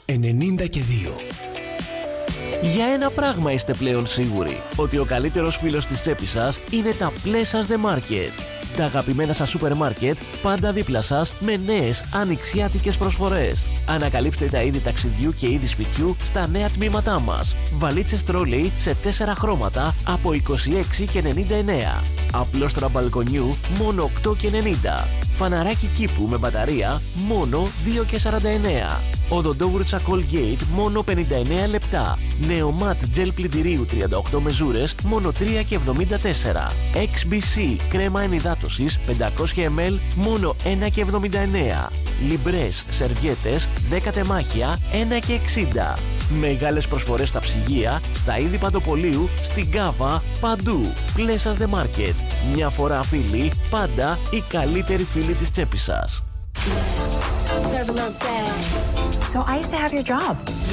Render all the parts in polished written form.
92. Για ένα πράγμα είστε πλέον σίγουροι, ότι ο καλύτερος φίλος της τσέπης σας είναι τα Pleasures The Market. Τα αγαπημένα σας σούπερ μάρκετ πάντα δίπλα σας με νέες ανοιξιάτικες προσφορές. Ανακαλύψτε τα είδη ταξιδιού και είδη σπιτιού στα νέα τμήματά μας. Βαλίτσες τρόλεϊ σε 4 χρώματα από 26,99. Απλόστρα μπαλκονιού μόνο 8,90. Φαναράκι κήπου με μπαταρία μόνο 2,49. Οδοντόβουρτσα Colgate μόνο 59 λεπτά. Νεομάτ τζελ πλυντηρίου 38 μεζούρες μόνο 3,74. XBC κρέμα ενυδάτωσης 500 ml μόνο 1,79. Λιμπρές σερβιέτες 10 τεμάχια 1,60. Μεγάλες προσφορές στα ψυγεία, στα είδη παντοπολίου, στην Κάβα, παντού. Pleasures The Market. Μια φορά φίλοι, πάντα οι καλύτεροι φίλοι της τσέπης σας. So I used to have your job.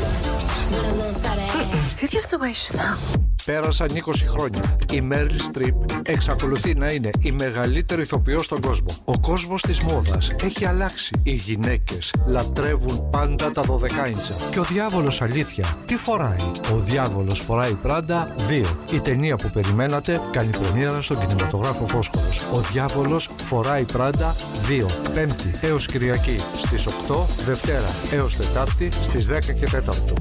Who gives away Chanel? Πέρασαν 20 χρόνια. Η Μέριλ Στριπ εξακολουθεί να είναι η μεγαλύτερη ηθοποιός στον κόσμο. Ο κόσμος της μόδας έχει αλλάξει. Οι γυναίκες λατρεύουν πάντα τα 12ίντσα. Και ο διάβολος, αλήθεια, τι φοράει? Ο διάβολος φοράει Πράντα 2. Η ταινία που περιμένατε κάνει πρεμιέρα στον κινηματογράφο Φόσφορος. Ο διάβολος φοράει Πράντα 2. Πέμπτη έως Κυριακή στις 8, Δευτέρα έως Τετάρτη στις 10 και 4.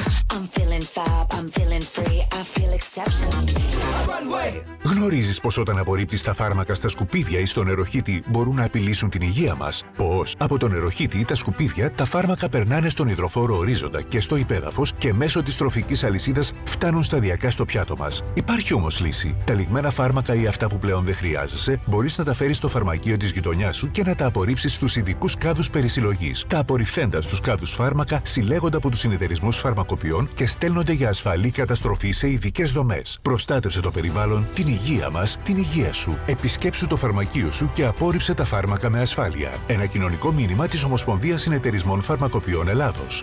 Γνωρίζεις πως όταν απορρίπτεις τα φάρμακα στα σκουπίδια ή στο νεροχύτη μπορούν να απειλήσουν την υγεία μας? Πώς? Από το νεροχύτη ή τα σκουπίδια τα φάρμακα περνάνε στον υδροφόρο ορίζοντα και στο υπέδαφος και μέσω της τροφικής αλυσίδας φτάνουν σταδιακά στο πιάτο μας. Υπάρχει όμως λύση. Τα λιγμένα φάρμακα ή αυτά που πλέον δεν χρειάζεσαι μπορείς να τα φέρεις στο φαρμακείο της γειτονιάς σου και να τα απορρίψεις στους ειδικούς κάδους περισυλλογής. Τα απορριφθέντα στους κάδους φάρμακα συλλέγονται από τους συνεταιρισμούς φαρμακοποιών και στέλνονται για ασφαλή καταστροφή σε ειδικές δομές. Προστάτευσε το περιβάλλον, την υγεία μας, την υγεία σου. Επισκέψου το φαρμακείο σου και απόρριψε τα φάρμακα με ασφάλεια. Ένα κοινωνικό μήνυμα της Ομοσπονδίας Συνεταιρισμών Φαρμακοποιών Ελλάδος.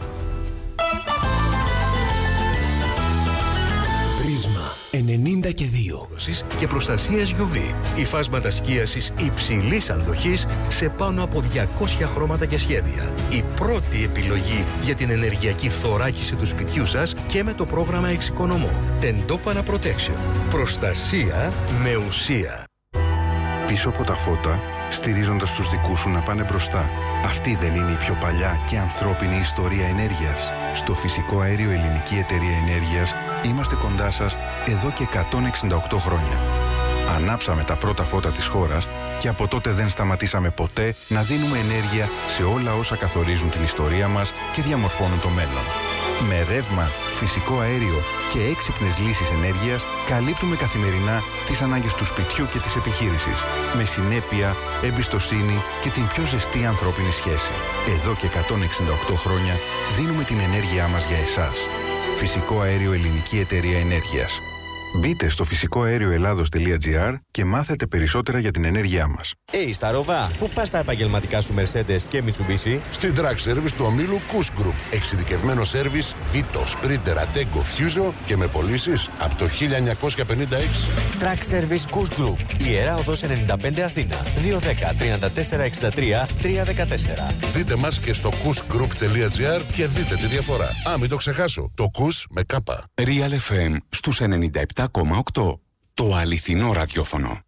Πρίσμα 92. Και προστασίας UV. Υφάσματα σκίασης υψηλής αντοχής σε πάνω από 200 χρώματα και σχέδια. Η πρώτη επιλογή για την ενεργειακή θωράκιση του σπιτιού σας και με το πρόγραμμα Εξοικονομώ. Τεντόπανα Protection. Προστασία με ουσία. Πίσω από τα φώτα, στηρίζοντας τους δικούς σου να πάνε μπροστά. Αυτή δεν είναι η πιο παλιά και ανθρώπινη ιστορία ενέργειας? Στο Φυσικό Αέριο Ελληνική Εταιρεία Ενέργειας είμαστε κοντά σας εδώ και 168 χρόνια. Ανάψαμε τα πρώτα φώτα της χώρας και από τότε δεν σταματήσαμε ποτέ να δίνουμε ενέργεια σε όλα όσα καθορίζουν την ιστορία μας και διαμορφώνουν το μέλλον. Με ρεύμα, φυσικό αέριο και έξυπνες λύσεις ενέργειας καλύπτουμε καθημερινά τις ανάγκες του σπιτιού και της επιχείρησης. Με συνέπεια, εμπιστοσύνη και την πιο ζεστή ανθρώπινη σχέση. Εδώ και 168 χρόνια δίνουμε την ενέργειά μας για εσάς. Φυσικό Αέριο Ελληνική Εταιρεία Ενέργειας. Μπείτε στο φυσικοαέρioελλάδος.gr και μάθετε περισσότερα για την ενέργειά μας. Σταρόβα, πού πας τα επαγγελματικά σου Mercedes και Mitsubishi? Στην Track Service του ομίλου Kuss Group. Εξειδικευμένο σέρβις Vito, Sprinter, Ateco, Fuso και με πωλήσεις από το 1956. Track Service Kuss Group. Ιερά Οδός 95 Αθήνα. 210 34 63 314. Δείτε μας και στο kussgroup.gr και δείτε τη διαφορά. Μην το ξεχάσω. Το Kuss με κάπα. Real FM στους 97,8. Το αληθινό ραδιόφωνο.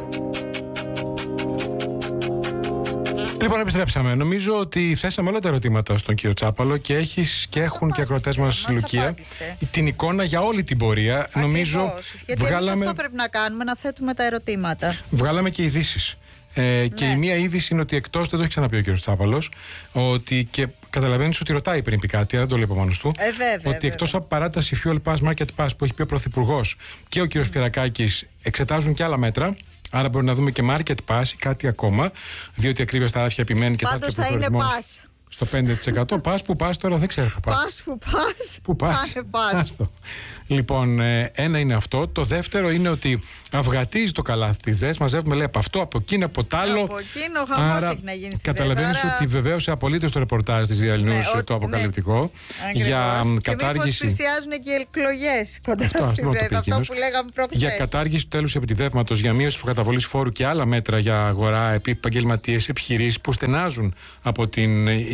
Λοιπόν, επιστρέψαμε. Νομίζω ότι θέσαμε όλα τα ερωτήματα στον κύριο Τσάπαλο και έχουν και ακροατές μας, Λουκία, την εικόνα για όλη την πορεία. Ακριβώς. Νομίζω γιατί εμείς αυτό πρέπει να κάνουμε, να θέτουμε τα ερωτήματα. Βγάλαμε και ειδήσεις. Και η μία είδηση είναι ότι εκτός, δεν το έχει ξαναπεί ο κύριος Τσάπαλος, ότι και καταλαβαίνεις ότι ρωτάει πριν πει κάτι, δεν το λέει από μόνος του. Ότι εκτός από παράταση Fuel Pass, Market Pass που έχει πει ο Πρωθυπουργός και ο κύριος Πιερακάκης, εξετάζουν και άλλα μέτρα. Άρα μπορεί να δούμε και Market Pass ή κάτι ακόμα, διότι η ακρίβεια στα ράφια επιμένει και πάντως θα είναι Pass. Στο 5%. Πας που πας τώρα, δεν ξέρω που πας. Πού πας. Λοιπόν, ένα είναι αυτό. Το δεύτερο είναι ότι αυγατίζει το καλάθι της ΔΕΣ. Μαζεύουμε, λέει, από αυτό, από εκείνο, από τ' άλλο. Από εκείνο, χαμός έχει να γίνει στην καταλαβαίνεις ότι βεβαίως απολύτως το ρεπορτάζ της Real News, το αποκαλυπτικό. Για κατάργηση. Και μήπως πλησιάζουν και οι εκλογές κοντά στην ΔΕΣ. Αυτό που λέγαμε προχθές. Για κατάργηση του τέλους επιτιδεύματος, για μείωση προκαταβολής φόρου και άλλα μέτρα για αγορά, επαγγελματίες, επιχειρήσεις που στενάζουν από την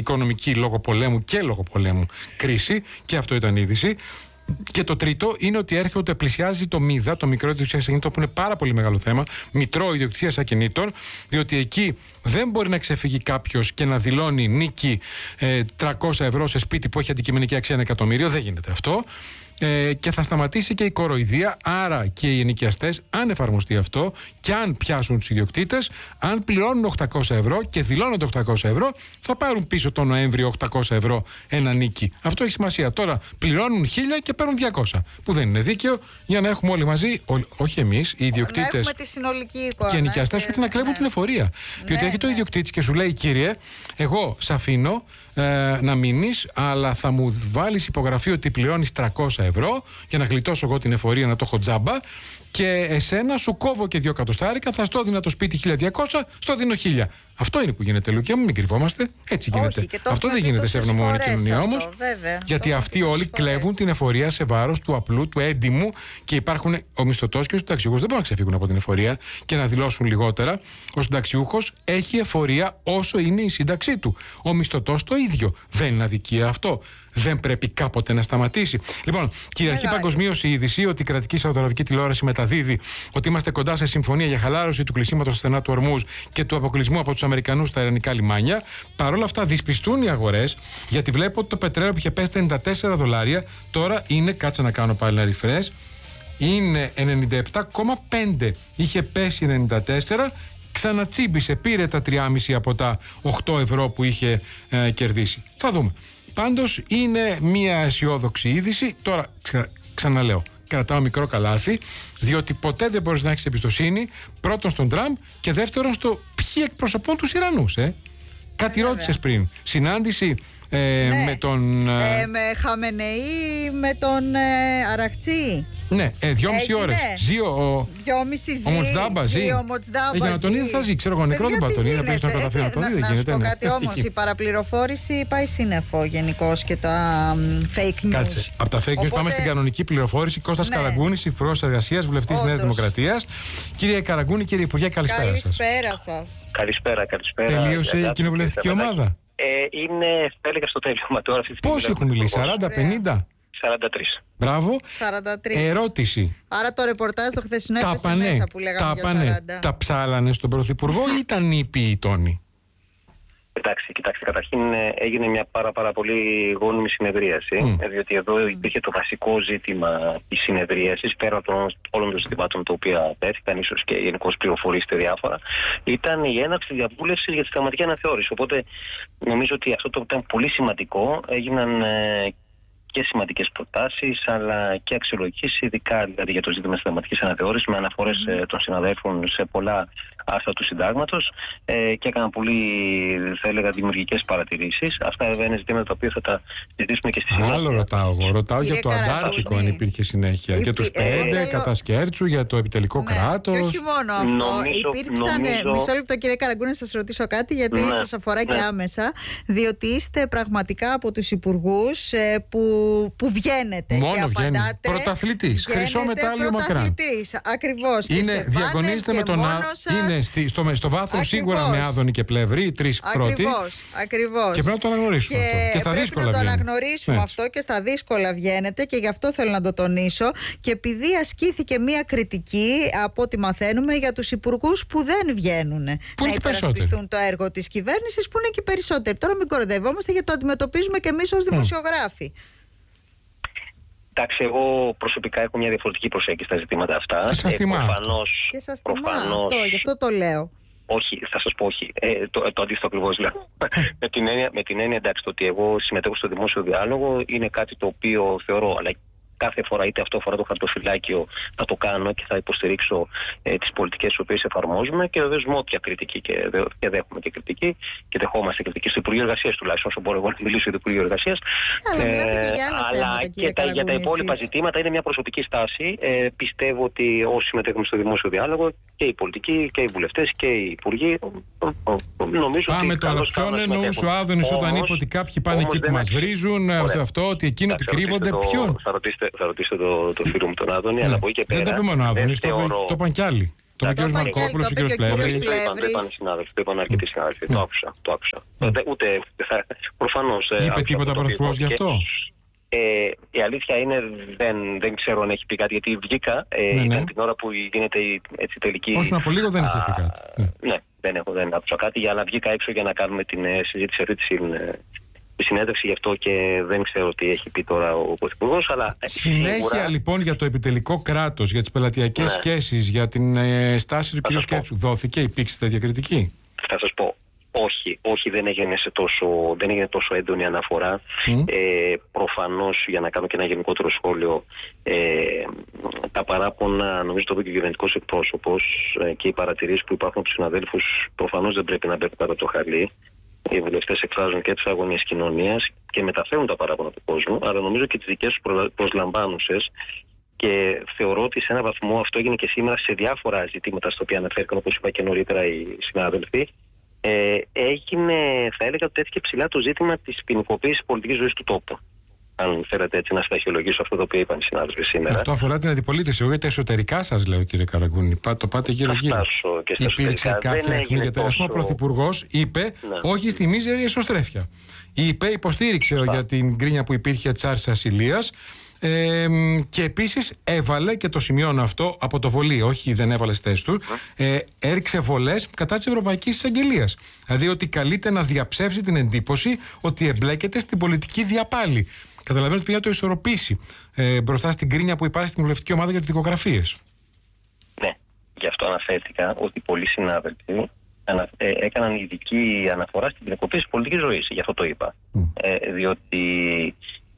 οικονομική λόγω πολέμου και λόγω πολέμου κρίση, και αυτό ήταν είδηση. Και το τρίτο είναι ότι έρχεται, πλησιάζει το ΜΙΔΑ, το μικρό ιδιοκτησία ακινήτων, που είναι πάρα πολύ μεγάλο θέμα, μητρό ιδιοκτησία ακινήτων, διότι εκεί δεν μπορεί να ξεφύγει κάποιος και να δηλώνει νίκη 300 ευρώ σε σπίτι που έχει αντικειμενική αξία 1 εκατομμύριο. Δεν γίνεται αυτό. Και θα σταματήσει και η κοροϊδία, άρα και οι ενοικιαστές, αν εφαρμοστεί αυτό και αν πιάσουν τους ιδιοκτήτες, αν πληρώνουν 800 ευρώ και δηλώνονται 800 ευρώ, θα πάρουν πίσω τον Νοέμβριο 800 ευρώ ένα νίκη. Αυτό έχει σημασία. Τώρα πληρώνουν 1000 και παίρνουν 200, που δεν είναι δίκαιο, για να έχουμε όλοι μαζί, όχι εμείς, οι ιδιοκτήτες και οι ενοικιαστές, όχι να κλέβουν την εφορία. Διότι έχει το ιδιοκτήτης και σου λέει, κύριε, εγώ σ' αφήνω να μείνεις, αλλά θα μου βάλεις υπογραφή ότι πληρώνεις 300 ευρώ για να γλιτώσω εγώ την εφορία, να το έχω τζάμπα, και εσένα σου κόβω και 2 εκατοστάρικα, θα στο δίνω το σπίτι 1200, στο δίνω 1000. Αυτό είναι που γίνεται, Λουκία μου, μην κρυβόμαστε. Έτσι γίνεται. Όχι, αυτό δεν γίνεται σε ευνομόμενη κοινωνία όμως. Γιατί αυτοί όλοι κλέβουν την εφορία σε βάρος του απλού, του έντιμου, και υπάρχουν ο μισθωτός και ο συνταξιούχος δεν μπορούν να ξεφύγουν από την εφορία και να δηλώσουν λιγότερα. Ο συνταξιούχος έχει εφορία όσο είναι η σύνταξή του. Ο μισθωτός το ίδιο. Δεν είναι αδικία αυτό? Δεν πρέπει κάποτε να σταματήσει? Λοιπόν, κυριαρχεί παγκοσμίως η είδηση ότι η κρατική σαουδαραβική τηλεόραση μεταδίδει ότι είμαστε κοντά σε συμφωνία για χαλάρωση του κλεισίματος στενά του Ορμούζ και του αποκλεισμού από τους Αμερικανούς στα ιρανικά λιμάνια. Παρ' όλα αυτά, δυσπιστούν οι αγορές, γιατί βλέπω ότι το πετρέλαιο που είχε πέσει $94, τώρα είναι, κάτσε να κάνω πάλι ένα refresh, είναι 97,5. Είχε πέσει 94. Ξανατσίμπησε, πήρε τα 3,5 από τα 8 ευρώ που είχε κερδίσει. Θα δούμε. Πάντως είναι μια αισιόδοξη είδηση. Τώρα ξαναλέω, κρατάω μικρό καλάθι, διότι ποτέ δεν μπορείς να έχεις εμπιστοσύνη, πρώτον στον Τραμπ και δεύτερον στο ποιοι εκπροσωπούν τους Ιρανούς. Κάτι ρώτησες πριν. Συνάντηση με τον... με Χαμενεή, με τον Αραχτσί. Ναι, 2,5 ώρες. Ζει ο Μοτσντάμπα. Για να τον είδε θα ζει. Ξέρω εγώ, νεκρό τον πατονί, να πει στον καταφύγιο να τον είδε. Να σου πω κάτι όμως, η παραπληροφόρηση πάει σύννεφο γενικώς και τα fake news. Κάτσε. Από τα fake news πάμε στην κανονική πληροφόρηση. Κώστας Καραγκούνης, Υφυπουργός Εργασίας, Βουλευτής Νέας Δημοκρατίας. Κύριε Καραγκούνη, κύριε Υπουργέ, καλησπέρα σας. Καλησπέρα σας. Καλησπέρα. Τελείωσε η κοινοβουλευτική ομάδα? Είναι, θα έλεγα, στο τέλειωμα τώρα. Πόσοι έχουν μιλήσει, 40-50? 43. Μπράβο. 43. Ερώτηση. Άρα το ρεπορτάζ το χθεσινό έπεσε μέσα που λέγαμε για 40. Τα ψάλανε στον Πρωθυπουργό ή ήταν ήπιοι οι τόνοι? Κοιτάξτε, καταρχήν έγινε μια πάρα πολύ γόνιμη συνεδρίαση, διότι εδώ υπήρχε το βασικό ζήτημα της συνεδρίασης, πέρα από όλων των ζητημάτων τα οποία τέθηκαν, ίσως και γενικώς πληροφορήσετε διάφορα, ήταν η έναρξη διαβούλευσης για τη συνταγματική αναθεώρηση. Οπότε νομίζω ότι αυτό το ήταν πολύ σημαντικό. Έγιναν και σημαντικές προτάσεις, αλλά και αξιολογήσεις, ειδικά δηλαδή για το ζήτημα της συνταγματικής αναθεώρησης, με αναφορές των συναδέλφων σε πολλά άρθρα του συντάγματος, και έκαναν πολύ, θα έλεγα, δημιουργικές παρατηρήσεις. Αυτά βέβαια είναι ζητήματα τα οποία θα τα συζητήσουμε και στη συνέχεια. Άλλο ρωτάω για το Αντάρτικο, αν υπήρχε συνέχεια. Για τους 5 κατά Σκέρτσου, για το επιτελικό κράτος. Και όχι μόνο αυτό. Υπήρξαν. Μισό λεπτό, κύριε Καραγκούνη, να σας ρωτήσω κάτι, γιατί σας αφορά και άμεσα. Διότι είστε πραγματικά από τους υπουργούς που βγαίνετε. Μόνο και απαντάτε. Πρωταθλητής. Χρυσό μετάλλιο μακράν. Ακριβώς. Είναι, διαγωνίζεται με τον είναι στο βάθρο σίγουρα με Άδωνη και Πλεύρη, οι τρεις πρώτοι. Ακριβώς. Και πρέπει να το αναγνωρίσουμε αυτό. Και στα δύσκολα να το βγαίνετε. αναγνωρίσουμε αυτό και στα δύσκολα βγαίνετε, και γι' αυτό θέλω να το τονίσω. Και επειδή ασκήθηκε μία κριτική, από ό,τι μαθαίνουμε, για τους υπουργούς που δεν βγαίνουν να υπερασπιστούν το έργο της κυβέρνησης, που είναι και περισσότεροι. Τώρα μην κοροϊδευόμαστε, γιατί το αντιμετωπίζουμε και εμείς ως δημοσιογράφοι. Εντάξει, εγώ προσωπικά έχω μια διαφορετική προσέγγιση στα ζητήματα αυτά. Και σας τιμά. Και σας τιμά αυτό, γι' αυτό το λέω. Όχι, θα σας πω όχι. Το αντίθετο ακριβώς λέω. με την έννοια, εντάξει, το ότι εγώ συμμετέχω στο δημόσιο διάλογο είναι κάτι το οποίο θεωρώ, αλλά κάθε φορά, είτε αυτό αφορά το χαρτοφυλάκιο, θα το κάνω και θα υποστηρίξω τις πολιτικές τις οποίες εφαρμόζουμε, και βεβαίως με όποια κριτική, και δέχομαι και κριτική και δεχόμαστε κριτική στο Υπουργείο Εργασίας, τουλάχιστον όσο μπορώ εγώ να μιλήσω για το Υπουργείο Εργασίας. Αλλά και για τα υπόλοιπα ζητήματα είναι μια προσωπική στάση. Πιστεύω ότι όσοι συμμετέχουμε στο δημόσιο διάλογο, και οι πολιτικοί και οι βουλευτές και οι υπουργοί, νομίζω. Πάμε τώρα. Ποιον εννοούσε ο Άδωνης όταν είπε ότι κάποιοι πάνε εκεί που μας βρίζουν, αυτό, ότι εκείνοι ότι κρύβονται? Ποιον? Θα ρωτήσετε το φίλο μου τον Άδωνη, αλλά από εκεί και πέρα. Δεν το είπε μόνο ο Άδωνης, το είπαν κι άλλοι. Το είπε ο κ. Μαρκόπουλος, ο κ. Πλεύρης. Το είπαν συνάδελφοι, το είπαν αρκετοί συνάδελφοι. Το άκουσα. Ούτε προφανώς. Είπε τίποτα Πρωθυπουργός γι' αυτό? Η αλήθεια είναι δεν ξέρω αν έχει πει κάτι, γιατί βγήκα την ώρα που γίνεται η τελική. Όσο από λίγο δεν είχε πει κάτι. Ναι, δεν άκουσα κάτι, αλλά βγήκα έξω για να κάνουμε την συζήτηση αυτή τη συνέντευξη, γι' αυτό και δεν ξέρω τι έχει πει τώρα ο Πρωθυπουργός. Συνέχεια σίγουρα... λοιπόν για το επιτελικό κράτος, για τις πελατειακές σχέσεις, για την στάση του κ. Σκέτσου, δόθηκε, υπήρξε τέτοια κριτική? Θα σας πω. Όχι, δεν έγινε τόσο έντονη αναφορά. Προφανώς, για να κάνω και ένα γενικότερο σχόλιο, τα παράπονα, νομίζω το είπε και ο κυβερνητικός εκπρόσωπος, και οι παρατηρήσεις που υπάρχουν από τους συναδέλφους προφανώς δεν πρέπει να μπαίνουν κάτω από το χαλί. Οι βουλευτές εκφράζουν και τις αγωνίες κοινωνίας και μεταφέρουν τα παράπονα του κόσμου, αλλά νομίζω και τις δικές τους προσλαμβάνουσες. Και θεωρώ ότι σε έναν βαθμό αυτό έγινε και σήμερα σε διάφορα ζητήματα στα οποία αναφέρθηκαν, όπως είπα και νωρίτερα οι συνάδελφοι. Έγινε, θα έλεγα ότι τέθηκε ψηλά το ζήτημα της ποινικοποίησης πολιτικής ζωής του τόπου. Αν θέλετε έτσι να σταχυολογήσω αυτό το οποίο είπαν οι συνάδελφοι σήμερα. Αυτό αφορά την αντιπολίτευση. Εγώ για τα εσωτερικά σας λέω, κύριε Καραγκούνη. Το πάτε γύρω-γύρω. Υπήρξε κάποια αιχμή? Γιατί ο Πρωθυπουργός είπε όχι στη μίζερη εσωστρέφεια. Υποστήριξε για την γκρίνια που υπήρχε της άρσης ασυλίας. Και επίσης έβαλε, και το σημειώνω αυτό, από το βολί, όχι δεν έβαλε στις θέσεις του, έριξε βολές κατά της Ευρωπαϊκής Εισαγγελίας. Δηλαδή ότι καλείται να διαψεύσει την εντύπωση ότι εμπλέκεται στην πολιτική διαπάλη. Καταλαβαίνετε ότι πήγα να το ισορροπήσει μπροστά στην κρίνια που υπάρχει στην βουλευτική ομάδα για τις δικογραφίες. Ναι, γι' αυτό αναφέρθηκα ότι πολλοί συνάδελφοι έκαναν ειδική αναφορά στην ποινικοποίηση πολιτικής ζωής. Γι' αυτό το είπα. Διότι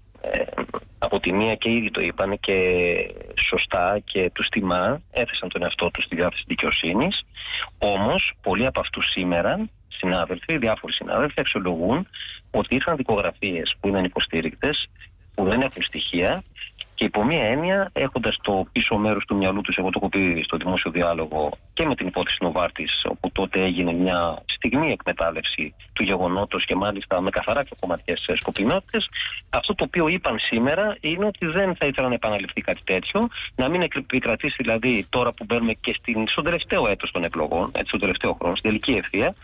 από τη μία και ήδη το είπαν και σωστά και τους τιμά, έθεσαν τον εαυτό τους στη διάθεση δικαιοσύνης. Όμως πολλοί από αυτούς σήμερα, συνάδελφοι, διάφοροι συνάδελφοι, αξιολογούν ότι ήρθαν δικογραφίες που είναι υποστήρικτες, που δεν έχουν στοιχεία, και υπό μία έννοια, έχοντας το πίσω μέρος του μυαλού τους, εγώ το έχω πει στο δημόσιο διάλογο και με την υπόθεση Νοβάρτης, όπου τότε έγινε μια στιγμή εκμετάλλευση του γεγονότος και μάλιστα με καθαρά και κομματικές σκοπιμότητες, αυτό το οποίο είπαν σήμερα είναι ότι δεν θα ήθελαν να επαναληφθεί κάτι τέτοιο, να μην επικρατήσει δηλαδή τώρα που μπαίνουμε και στον τελευταίο έτος των εκλογών, έτσι, στον τελευταίο χρόνο, στην τελική ευθεία,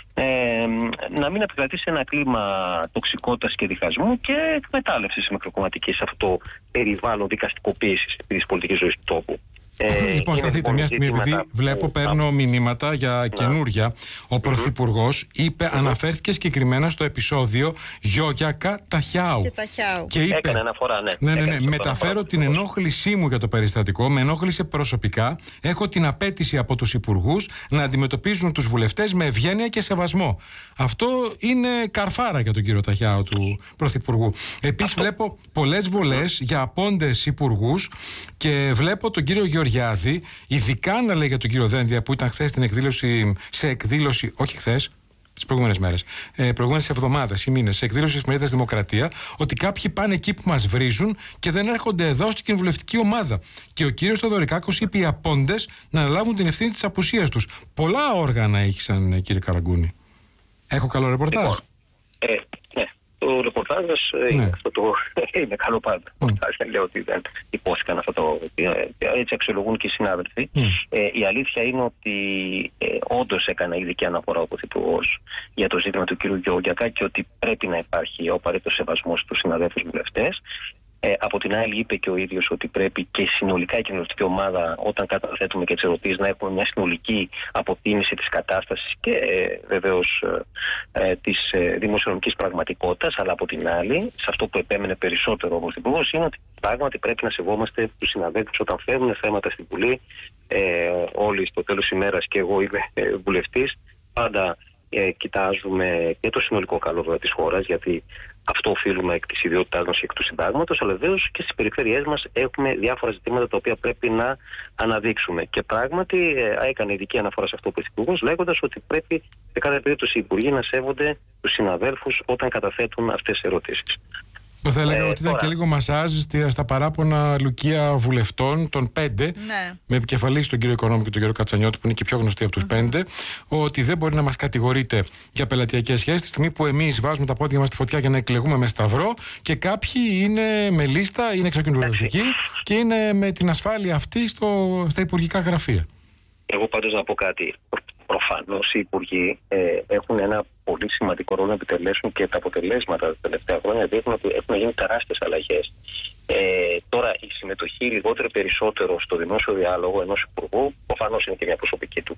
να μην επικρατήσει ένα κλίμα τοξικότητας και διχασμού και εκμετάλλευσης μικροκομματικής σε αυτό το περιβάλλον δικαστικοποίησης της πολιτικής ζωής του τόπου. Λοιπόν, σταθείτε μια στιγμή, επειδή παίρνω μηνύματα για καινούρια. Ο Πρωθυπουργός αναφέρθηκε συγκεκριμένα στο επεισόδιο Γιώγιακα Ταχιάου. Και είπε, έκανε αναφορά, ναι. Μεταφέρω την ενόχλησή μου για το περιστατικό, με ενόχλησε προσωπικά. Έχω την απέτηση από τους υπουργούς να αντιμετωπίζουν τους βουλευτές με ευγένεια και σεβασμό. Αυτό είναι καρφάρα για τον κύριο Ταχιάου του Πρωθυπουργού. Επίσης, βλέπω πολλές βολές για απόντες υπουργούς και βλέπω τον κύριο Γεωργιάδη, ειδικά να λέει για τον κύριο Δένδια που ήταν χθες στην εκδήλωση, όχι χθες, τις προηγούμενες μέρες, προηγούμενες εβδομάδες ή μήνες, σε εκδήλωση της εφημερίδας Δημοκρατία, ότι κάποιοι πάνε εκεί που μας βρίζουν και δεν έρχονται εδώ στην κοινοβουλευτική ομάδα. Και ο κύριος Θοδωρικάκος είπε οι απόντες να αναλάβουν την ευθύνη της απουσίας τους. Πολλά όργανα έχησαν, κύριε Καραγκούνη. Έχω καλό ρεπορτάζ? Ναι. Το ρεπορτάζ είναι καλό πάντα. Δεν λέω ότι δεν υπόθηκαν αυτό το. Έτσι αξιολογούν και οι συνάδελφοι. Η αλήθεια είναι ότι όντως έκανε ειδική αναφορά ο Πρωθυπουργός για το ζήτημα του κ. Γιώργιακα και ότι πρέπει να υπάρχει ο απαραίτητος σεβασμός στους συναδέλφους βουλευτές. Από την άλλη, είπε και ο ίδιος ότι πρέπει και συνολικά η κοινωνική ομάδα, όταν καταθέτουμε και τις ερωτήσεις, να έχουμε μια συνολική αποτίμηση της κατάστασης και βεβαίως της δημοσιονομικής πραγματικότητας. Αλλά από την άλλη, σε αυτό που επέμενε περισσότερο ο Πρωθυπουργός, είναι ότι πράγματι πρέπει να σεβόμαστε τους συναδέλφους όταν φέρνουν θέματα στην Βουλή. Όλοι στο τέλος ημέρας, και εγώ είμαι βουλευτής, πάντα κοιτάζουμε και το συνολικό καλό της χώρας, γιατί αυτό οφείλουμε εκ της ιδιότητάς μας και εκ του συντάγματος, αλλά βεβαίως και στις περιφέρειές μας έχουμε διάφορα ζητήματα τα οποία πρέπει να αναδείξουμε. Και πράγματι έκανε ειδική αναφορά σε αυτό ο Πρωθυπουργός, λέγοντας ότι πρέπει σε κάθε περίπτωση οι υπουργοί να σέβονται τους συναδέλφους όταν καταθέτουν αυτές τις ερωτήσεις. Θα έλεγα ότι ήταν και λίγο μασάζ στα παράπονα Λουκία βουλευτών των 5, με επικεφαλής τον κύριο Οικονόμου και τον κύριο Κατσανιώτη, που είναι και πιο γνωστοί από τους 5, ότι δεν μπορεί να μας κατηγορείτε για πελατειακές σχέσεις τη στιγμή που εμείς βάζουμε τα πόδια μας στη φωτιά για να εκλεγούμε με σταυρό και κάποιοι είναι με λίστα, είναι εξοκοινοβουλευτικοί και είναι με την ασφάλεια αυτή στα υπουργικά γραφεία. Εγώ πάντως να πω κάτι. Προφανώς οι υπουργοί έχουν ένα πολύ σημαντικό ρόλο να επιτελέσουν και τα αποτελέσματα τα τελευταία χρόνια δείχνουν ότι έχουν γίνει τεράστιες αλλαγές. Τώρα η συμμετοχή λιγότερο περισσότερο στο δημόσιο διάλογο ενός υπουργού, προφανώς είναι και μια προσωπική του